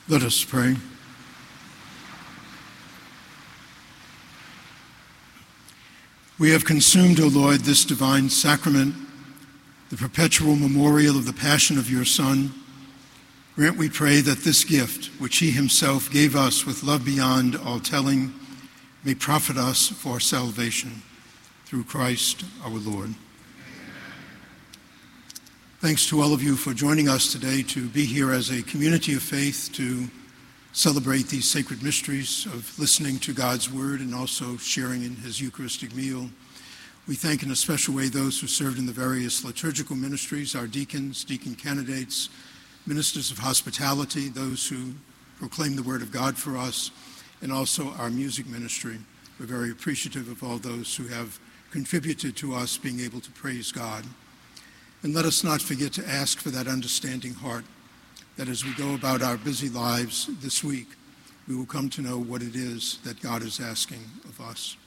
Let us pray. We have consumed, O Lord, this divine sacrament, the perpetual memorial of the passion of your Son. Grant, we pray, that this gift, which he himself gave us with love beyond all telling, may profit us for salvation. Through Christ our Lord. Thanks to all of you for joining us today to be here as a community of faith to celebrate these sacred mysteries of listening to God's word and also sharing in his Eucharistic meal. We thank in a special way those who served in the various liturgical ministries, our deacons, deacon candidates, ministers of hospitality, those who proclaim the word of God for us, and also our music ministry. We're very appreciative of all those who have contributed to us being able to praise God. And let us not forget to ask for that understanding heart, that as we go about our busy lives this week, we will come to know what it is that God is asking of us.